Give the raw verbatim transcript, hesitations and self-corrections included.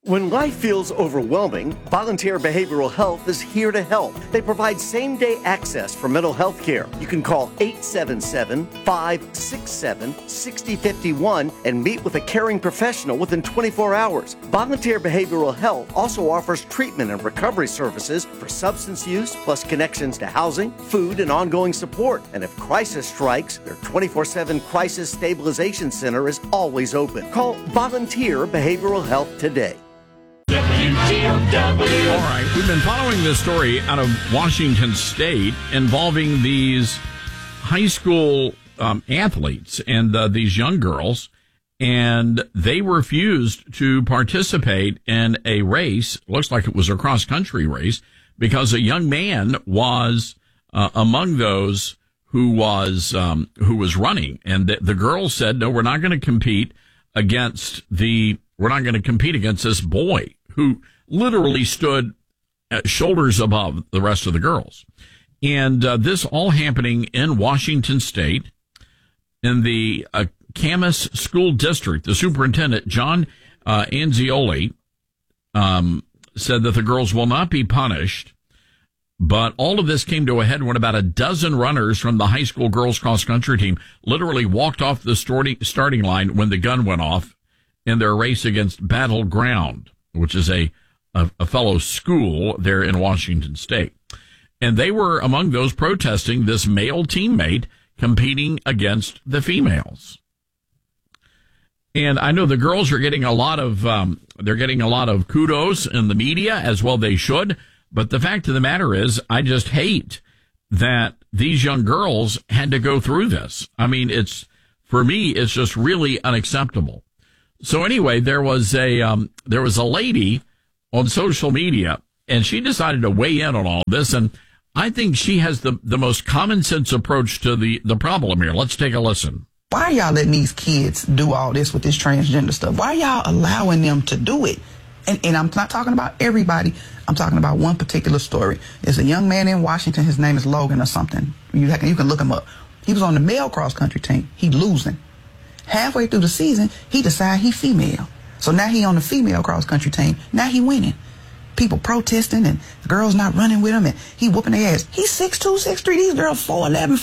When life feels overwhelming, Volunteer Behavioral Health is here to help. They provide same-day access for mental health care. You can call eight seven seven, five six seven, six zero five one and meet with a caring professional within twenty-four hours. Volunteer Behavioral Health also offers treatment and recovery services for substance use, plus connections to housing, food, and ongoing support. And if crisis strikes, their twenty-four seven Crisis Stabilization Center is always open. Call Volunteer Behavioral Health today. W T O W. All right, we've been following this story out of Washington State involving these high school um, athletes and uh, these young girls, and they refused to participate in a race. Looks like it was a cross-country race because a young man was uh, among those who was um, who was running, and the, the girls said, "No, we're not going to compete against the we're not going to compete against this boy who literally stood uh, shoulders above the rest of the girls." And uh, this all happening in Washington State, in the uh, Camas School District. The superintendent, John uh, Anzioli, um, said that the girls will not be punished. But all of this came to a head when about a dozen runners from the high school girls cross-country team literally walked off the starting line when the gun went off in their race against Battleground, which is a, a, a fellow school there in Washington State. And they were among those protesting this male teammate competing against the females. And I know the girls are getting a lot of, um, they're getting a lot of kudos in the media, as well they should. But the fact of the matter is, I just hate that these young girls had to go through this. I mean, it's, for me, it's just really unacceptable. So anyway, there was a um, there was a lady on social media, and she decided to weigh in on all this. And I think she has the, the most common sense approach to the, the problem here. Let's take a listen. Why are y'all letting these kids do all this with this transgender stuff? Why are y'all allowing them to do it? And, and I'm not talking about everybody. I'm talking about one particular story. There's a young man in Washington. His name is Logan or something. You can, you can look him up. He was on the male cross-country team. He losing. Halfway through the season, he decided he female. So now he on the female cross-country team. Now he winning. People protesting and the girls not running with him and he whooping their ass. He's six two, six three. These girls four eleven,